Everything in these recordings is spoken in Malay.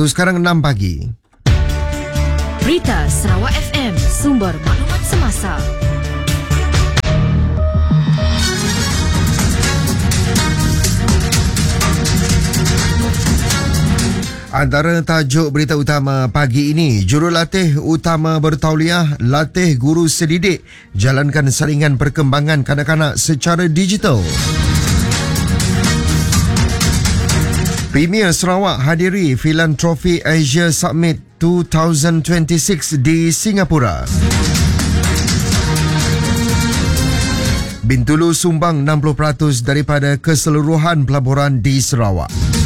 Waktu sekarang 6 pagi. Berita Sarawak FM, sumber maklumat semasa. Antara tajuk berita utama pagi ini, jurulatih utama bertauliah latih guru sedidik jalankan saringan perkembangan kanak-kanak secara digital. Premier Sarawak hadiri Philanthropy Asia Summit 2026 di Singapura. Bintulu sumbang 60% daripada keseluruhan pelaburan di Sarawak.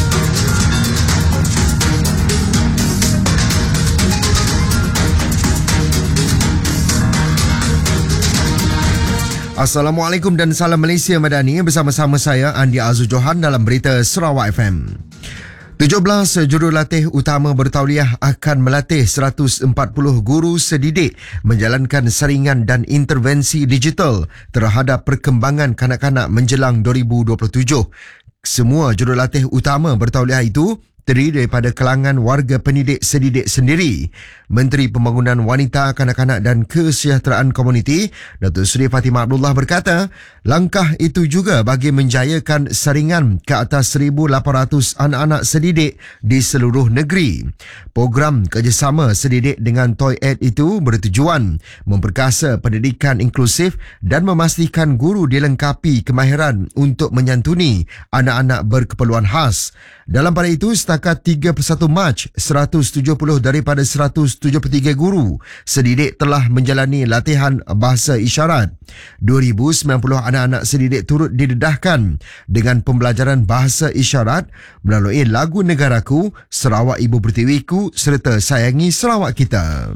Assalamualaikum dan salam Malaysia Madani, bersama-sama saya Andi Azul Johan dalam berita Sarawak FM. 17 jurulatih utama bertauliah akan melatih 140 guru sedidik menjalankan saringan dan intervensi digital terhadap perkembangan kanak-kanak menjelang 2027. Semua jurulatih utama bertauliah itu terdiri daripada kalangan warga pendidik sedidik sendiri. Menteri Pembangunan Wanita, Kanak-kanak dan Kesejahteraan Komuniti, Datuk Seri Fatimah Abdullah berkata, langkah itu juga bagi menjayakan saringan ke atas 1,800 anak-anak sedidik di seluruh negeri. Program kerjasama sedidik dengan TOYED itu bertujuan memperkasa pendidikan inklusif dan memastikan guru dilengkapi kemahiran untuk menyantuni anak-anak berkeperluan khas. Dalam pada itu, setakat 31 Mac, 170 daripada 173 guru sedidik telah menjalani latihan bahasa isyarat. 2,090 anak-anak sedidik turut didedahkan dengan pembelajaran bahasa isyarat melalui lagu Negaraku, Sarawak Ibu Pertiwiku serta Sayangi Sarawak Kita.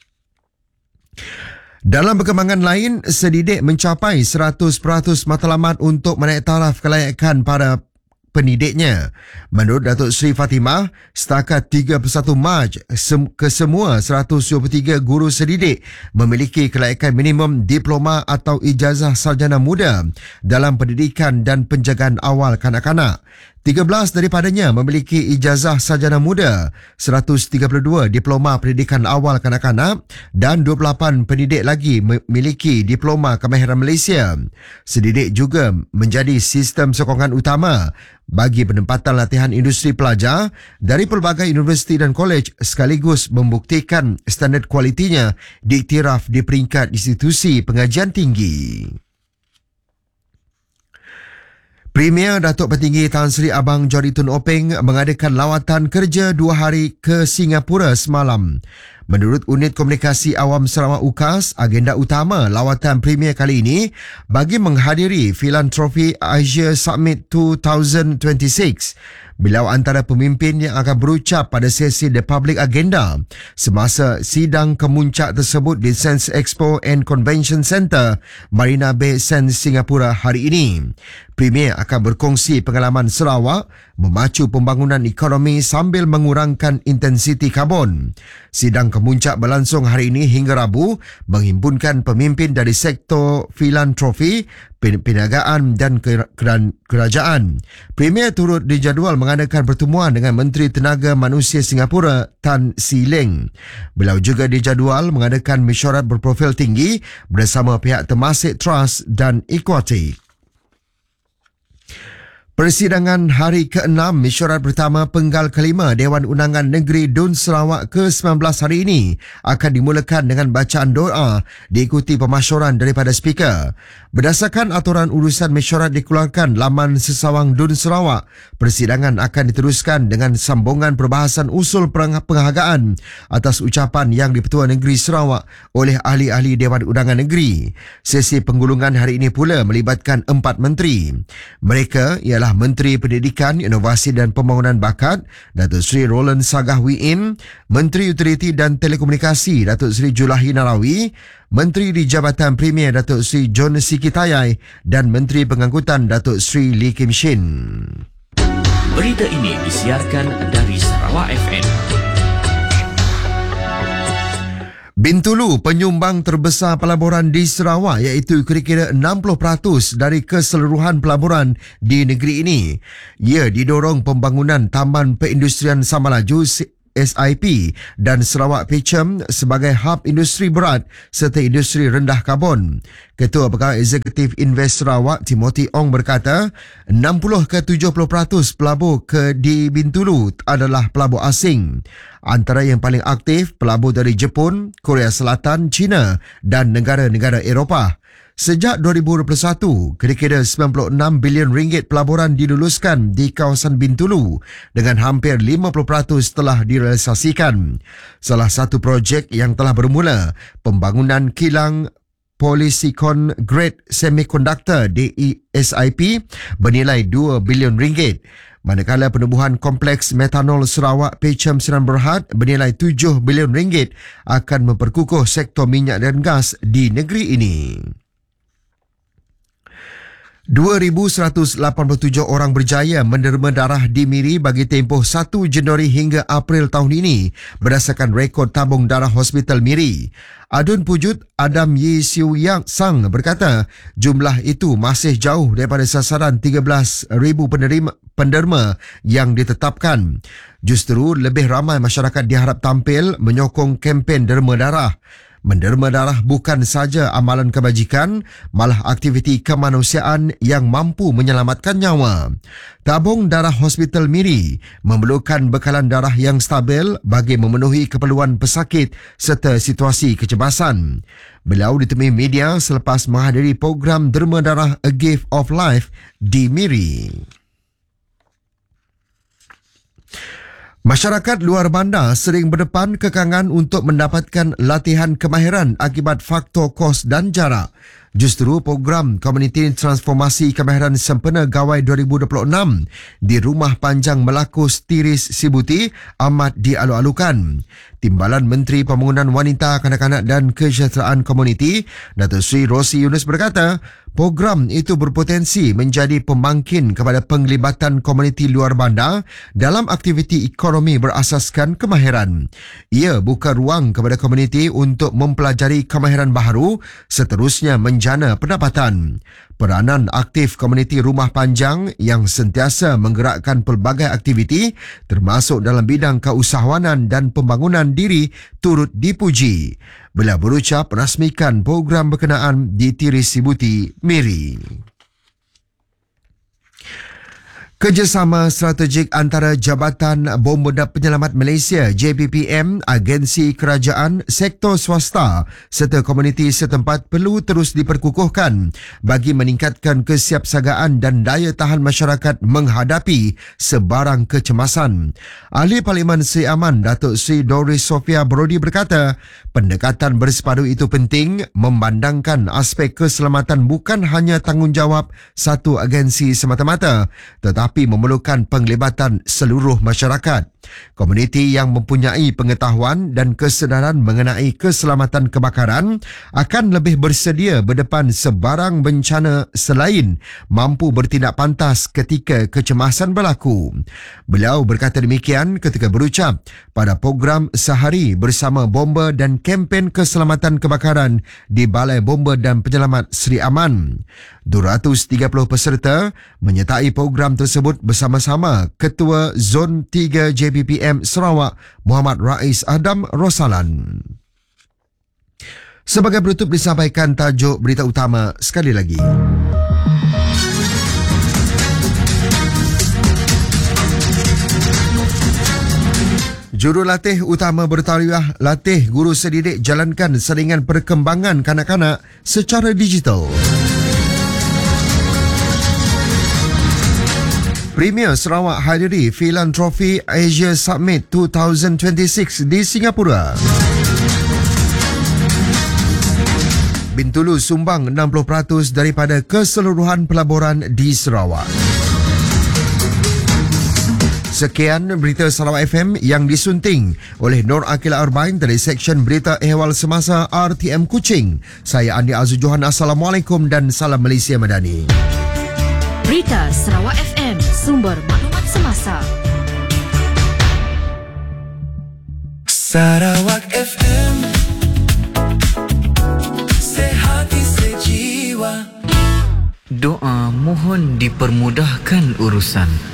Dalam perkembangan lain, sedidik mencapai 100% matlamat untuk menaik taraf kelayakan para pendidiknya. Menurut Datuk Seri Fatimah, setakat 31 Mac, kesemua 123 guru sedidik memiliki kelayakan minimum diploma atau ijazah sarjana muda dalam pendidikan dan penjagaan awal kanak-kanak. 13 daripadanya memiliki ijazah sarjana muda, 132 diploma pendidikan awal kanak-kanak dan 28 pendidik lagi memiliki diploma kemahiran Malaysia. Sedidik juga menjadi sistem sokongan utama bagi penempatan latihan industri pelajar dari pelbagai universiti dan kolej sekaligus membuktikan standard kualitinya diiktiraf di peringkat institusi pengajian tinggi. Premier Datuk Petinggi Tan Sri Abang Johari Tun Openg mengadakan lawatan kerja 2 hari ke Singapura semalam. Menurut Unit Komunikasi Awam Sarawak UKAS, agenda utama lawatan Premier kali ini bagi menghadiri Philanthropy Asia Summit 2026. Beliau antara pemimpin yang akan berucap pada sesi The Public Agenda semasa sidang kemuncak tersebut di Sands Expo and Convention Centre, Marina Bay Sands, Singapura hari ini. Premier akan berkongsi pengalaman Sarawak memacu pembangunan ekonomi sambil mengurangkan intensiti karbon. Sidang kemuncak berlangsung hari ini hingga Rabu, menghimpunkan pemimpin dari sektor filantropi, perniagaan dan kerajaan. Premier turut dijadual mengadakan pertemuan dengan Menteri Tenaga Manusia Singapura, Tan See Leng. Beliau juga dijadual mengadakan mesyuarat berprofil tinggi bersama pihak Temasek Trust dan Equity. Persidangan hari ke-6 mesyuarat pertama penggal kelima Dewan Undangan Negeri Dun Sarawak ke-19 hari ini akan dimulakan dengan bacaan doa diikuti pemasyuran daripada speaker. Berdasarkan aturan urusan mesyuarat dikeluarkan laman Sesawang Dun Sarawak, persidangan akan diteruskan dengan sambungan perbahasan usul penghargaan atas ucapan yang di-Pertua Negeri Sarawak oleh ahli-ahli Dewan Undangan Negeri. Sesi penggulungan hari ini pula melibatkan 4 menteri. Mereka ialah Menteri Pendidikan, Inovasi dan Pembangunan Bakat, Datuk Seri Roland Sagah Wim, Menteri Utiliti dan Telekomunikasi, Datuk Seri Julahi Narawi, Menteri di Jabatan Premier, Datuk Seri John Sikitayai dan Menteri Pengangkutan, Datuk Seri Lee Kim Shin. Berita ini disiarkan dari Sarawak FM. Bintulu penyumbang terbesar pelaburan di Sarawak iaitu kira-kira 60% dari keseluruhan pelaburan di negeri ini. Ia didorong pembangunan Taman Perindustrian Samalaju SIP dan Sarawak Petrochemical sebagai hub industri berat serta industri rendah karbon. Ketua Pegawai Eksekutif Invest Sarawak Timothy Ong berkata 60 ke 70% pelabur di Bintulu adalah pelabur asing. Antara yang paling aktif pelabur dari Jepun, Korea Selatan, China dan negara-negara Eropah. Sejak 2021, kira-kira 96 bilion ringgit pelaburan diluluskan di kawasan Bintulu dengan hampir 50% telah direalisasikan. Salah satu projek yang telah bermula, pembangunan kilang Polysilicon Grade Semiconductor DSIP bernilai 2 bilion ringgit. Manakala penubuhan kompleks metanol Sarawak Petrochemical Sinan Berhad bernilai 7 bilion ringgit akan memperkukuh sektor minyak dan gas di negeri ini. 2,187 orang berjaya menderma darah di Miri bagi tempoh 1 Januari hingga April tahun ini berdasarkan rekod tabung darah Hospital Miri. Adun Pujut Adam Yi Siu Yang Sang berkata jumlah itu masih jauh daripada sasaran 13,000 penderma yang ditetapkan. Justru lebih ramai masyarakat diharap tampil menyokong kempen derma darah. Menderma darah bukan saja amalan kebajikan, malah aktiviti kemanusiaan yang mampu menyelamatkan nyawa. Tabung darah Hospital Miri memerlukan bekalan darah yang stabil bagi memenuhi keperluan pesakit serta situasi kecemasan. Beliau ditemui media selepas menghadiri program derma darah A Gift of Life di Miri. Masyarakat luar bandar sering berdepan kekangan untuk mendapatkan latihan kemahiran akibat faktor kos dan jarak. Justru program Komuniti Transformasi Kemahiran Sempena Gawai 2026 di Rumah Panjang Melakus Tiris Sibuti amat dialu-alukan. Timbalan Menteri Pembangunan Wanita, Kanak-kanak dan Kesejahteraan Komuniti, Datuk Seri Rosi Yunus berkata, program itu berpotensi menjadi pembangkit kepada penglibatan komuniti luar bandar dalam aktiviti ekonomi berasaskan kemahiran. Ia buka ruang kepada komuniti untuk mempelajari kemahiran baharu, seterusnya menjana pendapatan. Peranan aktif komuniti Rumah Panjang yang sentiasa menggerakkan pelbagai aktiviti termasuk dalam bidang keusahawanan dan pembangunan diri turut dipuji. Beliau berucap rasmikan program berkenaan di Tiris Sibuti, Miri. Kerjasama strategik antara Jabatan Bom Bedah Penyelamat Malaysia JBPM, agensi kerajaan, sektor swasta serta komuniti setempat perlu terus diperkukuhkan bagi meningkatkan kesiapsiagaan dan daya tahan masyarakat menghadapi sebarang kecemasan. Ahli Parlimen Seri Aman Datuk Seri Doris Sofia Brody berkata, pendekatan bersepadu itu penting memandangkan aspek keselamatan bukan hanya tanggungjawab satu agensi semata-mata tetapi memerlukan penglibatan seluruh masyarakat. Komuniti yang mempunyai pengetahuan dan kesedaran mengenai keselamatan kebakaran akan lebih bersedia berdepan sebarang bencana selain mampu bertindak pantas ketika kecemasan berlaku. Beliau berkata demikian ketika berucap pada program sehari bersama bomba dan kempen keselamatan kebakaran di Balai Bomba dan Penyelamat Seri Aman. 230 peserta menyertai program tersebut bersama-sama Ketua Zon 3 JBPM Sarawak Muhammad Rais Adam Rosalan. Sebagai penutup disampaikan tajuk berita utama sekali lagi. Jurulatih utama bertauliah latih guru sedidik jalankan saringan perkembangan kanak-kanak secara digital. Premier Sarawak hadiri Philanthropy Asia Summit 2026 di Singapura. Bintulu sumbang 60% daripada keseluruhan pelaburan di Sarawak. Sekian berita Sarawak FM yang disunting oleh Nur Akila Arbain dari Seksyen Berita Ehwal Semasa RTM Kuching. Saya Andi Azul Johan. Assalamualaikum dan salam Malaysia Madani. Berita Sarawak FM, sumber maklumat semasa. Sarawak FM, sehati sejiwa. Doa mohon dipermudahkan urusan.